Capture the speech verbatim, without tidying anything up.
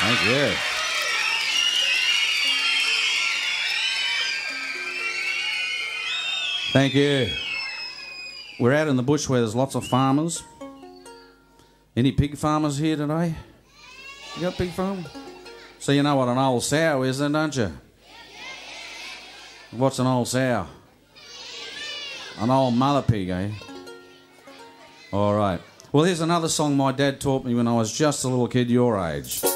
Thank you. Thank you. We're out in the bush where there's lots of farmers. Any pig farmers here today? You got a pig farm? So you know what an old sow is then, don't you? What's an old sow? An old mother pig, eh? All right. Well, here's another song my dad taught me when I was just a little kid your age.